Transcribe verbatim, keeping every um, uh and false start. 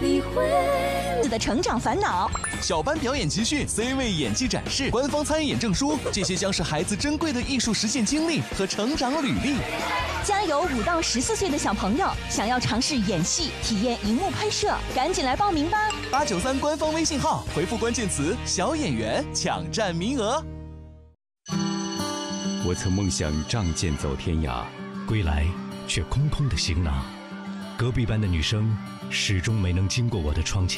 理会的成长烦恼。 小班表演集训、C 位演技展示、官方参演证书，这些将是孩子珍贵的艺术实践经历和成长履历。 家有五到十四岁的小朋友想要尝试演戏、体验荧幕拍摄，赶紧来报名吧！ 八九三官方微信号回复关键词“小演员”抢占名额。 我曾梦想仗剑走天涯，归来却空空的行囊。隔壁班的女生始终没能经过我的窗前。